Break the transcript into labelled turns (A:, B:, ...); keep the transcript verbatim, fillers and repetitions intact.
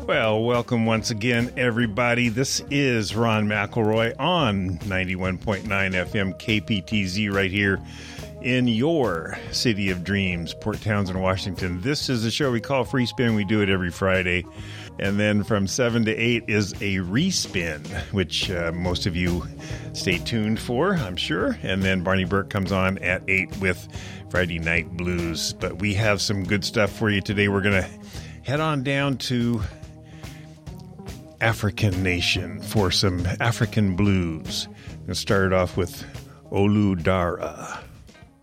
A: Well, welcome once again, everybody. This is Ron McElroy on ninety-one point nine F M K P T Z right here in your city of dreams, Port Townsend, Washington. This is the show we call Free Spin. We do it every Friday. And then from seven to eight is a respin, which uh, most of you stay tuned for, I'm sure. And then Barney Burke comes on at eight with Friday Night Blues. But we have some good stuff for you today. We're going to head on down to African Nation for some African blues. I'm going to start it off with Olu Dara.